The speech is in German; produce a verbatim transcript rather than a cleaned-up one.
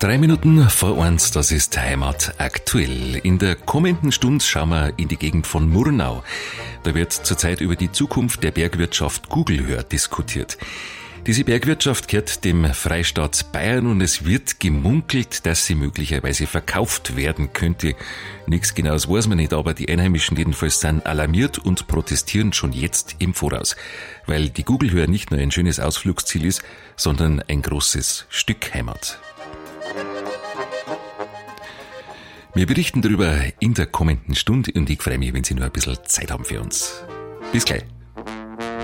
Drei Minuten vor eins, das ist Heimat aktuell. In der kommenden Stunde schauen wir in die Gegend von Murnau. Da wird zurzeit über die Zukunft der Bergwirtschaft Gugelhör diskutiert. Diese Bergwirtschaft gehört dem Freistaat Bayern und es wird gemunkelt, dass sie möglicherweise verkauft werden könnte. Nichts Genaues weiß man nicht, aber die Einheimischen jedenfalls sind alarmiert und protestieren schon jetzt im Voraus, weil die Gugelhör nicht nur ein schönes Ausflugsziel ist, sondern ein großes Stück Heimat. Wir berichten darüber in der kommenden Stunde und ich freue mich, wenn Sie nur ein bisschen Zeit haben für uns. Bis gleich.